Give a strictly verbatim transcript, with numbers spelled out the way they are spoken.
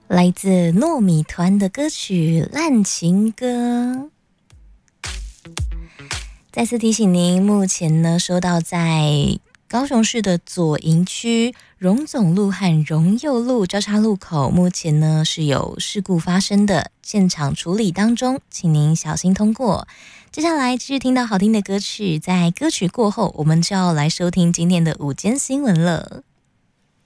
来自糯米团的歌曲《烂情歌》。再次提醒您，目前呢收到在高雄市的左营区荣总路和荣佑路交叉路口，目前呢是有事故发生的，现场处理当中，请您小心通过。接下来继续听到好听的歌曲，在歌曲过后，我们就要来收听今天的午间新闻了。